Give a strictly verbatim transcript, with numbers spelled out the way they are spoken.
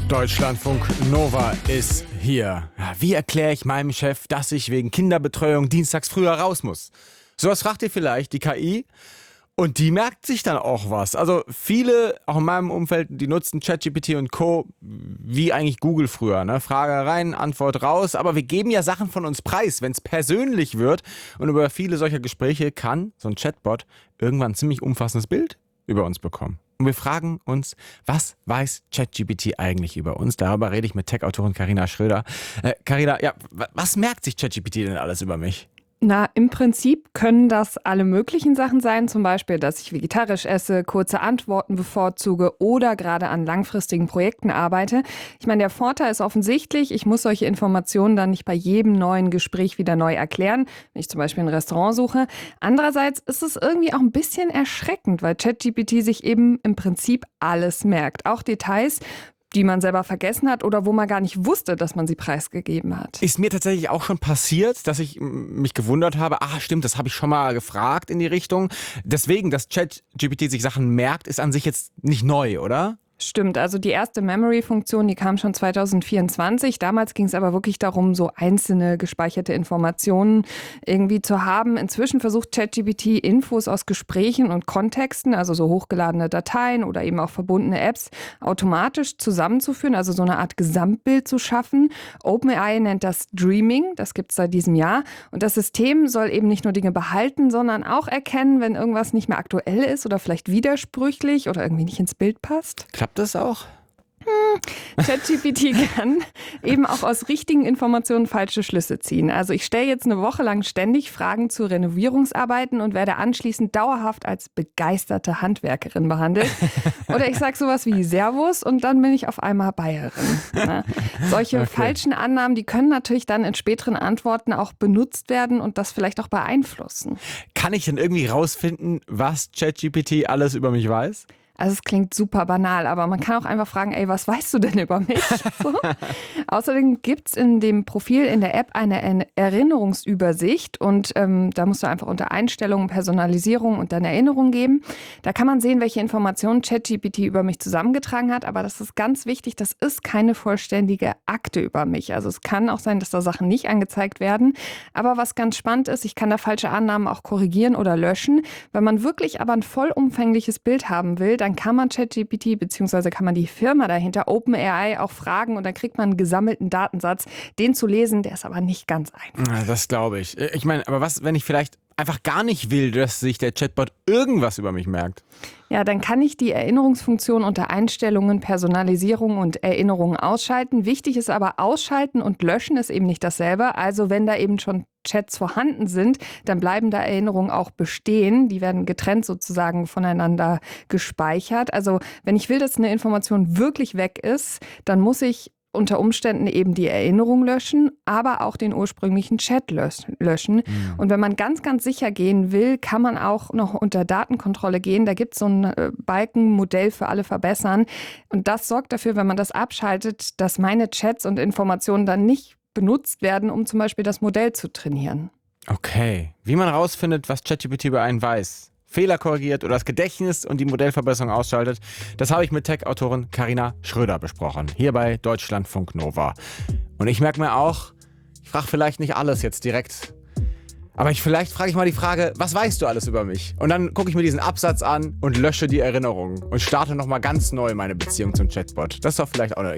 Deutschlandfunk Nova ist hier. Ja, wie erkläre ich meinem Chef, dass ich wegen Kinderbetreuung dienstags früher raus muss? Sowas fragt ihr vielleicht die K I und die merkt sich dann auch was. Also viele, auch in meinem Umfeld, die nutzen ChatGPT und Co. wie eigentlich Google früher. Ne? Frage rein, Antwort raus. Aber wir geben ja Sachen von uns preis, wenn es persönlich wird. Und über viele solcher Gespräche kann so ein Chatbot irgendwann ein ziemlich umfassendes Bild über uns bekommen. Und wir fragen uns, was weiß ChatGPT eigentlich über uns? Darüber rede ich mit Tech-Autorin Carina Schröder. Äh, Carina, ja, was merkt sich ChatGPT denn alles über mich? Na, im Prinzip können das alle möglichen Sachen sein, zum Beispiel, dass ich vegetarisch esse, kurze Antworten bevorzuge oder gerade an langfristigen Projekten arbeite. Ich meine, der Vorteil ist offensichtlich, ich muss solche Informationen dann nicht bei jedem neuen Gespräch wieder neu erklären, wenn ich zum Beispiel ein Restaurant suche. Andererseits ist es irgendwie auch ein bisschen erschreckend, weil ChatGPT sich eben im Prinzip alles merkt, auch Details, die man selber vergessen hat oder wo man gar nicht wusste, dass man sie preisgegeben hat. Ist mir tatsächlich auch schon passiert, dass ich mich gewundert habe, ah stimmt, das habe ich schon mal gefragt in die Richtung. Deswegen, dass ChatGPT sich Sachen merkt, ist an sich jetzt nicht neu, oder? Stimmt, also die erste Memory-Funktion, die kam schon zwanzig vierundzwanzig. Damals ging es aber wirklich darum, so einzelne gespeicherte Informationen irgendwie zu haben. Inzwischen versucht ChatGPT Infos aus Gesprächen und Kontexten, also so hochgeladene Dateien oder eben auch verbundene Apps, automatisch zusammenzuführen, also so eine Art Gesamtbild zu schaffen. OpenAI nennt das Dreaming, das gibt es seit diesem Jahr. Und das System soll eben nicht nur Dinge behalten, sondern auch erkennen, wenn irgendwas nicht mehr aktuell ist oder vielleicht widersprüchlich oder irgendwie nicht ins Bild passt. Klappt das auch? Hm, ChatGPT kann eben auch aus richtigen Informationen falsche Schlüsse ziehen. Also ich stelle jetzt eine Woche lang ständig Fragen zu Renovierungsarbeiten und werde anschließend dauerhaft als begeisterte Handwerkerin behandelt. Oder ich sage sowas wie Servus und dann bin ich auf einmal Bayerin. Ja, solche okay. falschen Annahmen, die können natürlich dann in späteren Antworten auch benutzt werden und das vielleicht auch beeinflussen. Kann ich denn irgendwie rausfinden, was ChatGPT alles über mich weiß? Also es klingt super banal, aber man kann auch einfach fragen, ey, was weißt du denn über mich? So. Außerdem gibt es in dem Profil in der App eine Erinnerungsübersicht und ähm, da musst du einfach unter Einstellungen, Personalisierung und dann Erinnerung geben. Da kann man sehen, welche Informationen ChatGPT über mich zusammengetragen hat, aber das ist ganz wichtig, das ist keine vollständige Akte über mich. Also es kann auch sein, dass da Sachen nicht angezeigt werden, aber was ganz spannend ist, ich kann da falsche Annahmen auch korrigieren oder löschen. Wenn man wirklich aber ein vollumfängliches Bild haben will, dann kann man ChatGPT bzw. kann man die Firma dahinter, OpenAI, auch fragen und dann kriegt man einen gesammelten Datensatz. Den zu lesen, der ist aber nicht ganz einfach. Ja, das glaube ich. Ich meine, aber was, wenn ich vielleicht einfach gar nicht will, dass sich der Chatbot irgendwas über mich merkt? Ja, dann kann ich die Erinnerungsfunktion unter Einstellungen, Personalisierung und Erinnerungen ausschalten. Wichtig ist aber, ausschalten und löschen ist eben nicht dasselbe. Also wenn da eben schon Chats vorhanden sind, dann bleiben da Erinnerungen auch bestehen. Die werden getrennt sozusagen voneinander gespeichert. Also wenn ich will, dass eine Information wirklich weg ist, dann muss ich unter Umständen eben die Erinnerung löschen, aber auch den ursprünglichen Chat löschen. Mhm. Und wenn man ganz, ganz sicher gehen will, kann man auch noch unter Datenkontrolle gehen. Da gibt es so ein Balkenmodell für alle verbessern. Und das sorgt dafür, wenn man das abschaltet, dass meine Chats und Informationen dann nicht benutzt werden, um zum Beispiel das Modell zu trainieren. Okay. Wie man rausfindet, was ChatGPT über einen weiß, Fehler korrigiert oder das Gedächtnis und die Modellverbesserung ausschaltet, das habe ich mit Tech-Autorin Carina Schröder besprochen, hier bei Deutschlandfunk Nova. Und ich merke mir auch, ich frage vielleicht nicht alles jetzt direkt, aber ich, vielleicht frage ich mal die Frage, was weißt du alles über mich? Und dann gucke ich mir diesen Absatz an und lösche die Erinnerungen und starte nochmal ganz neu meine Beziehung zum Chatbot. Das ist doch vielleicht auch eine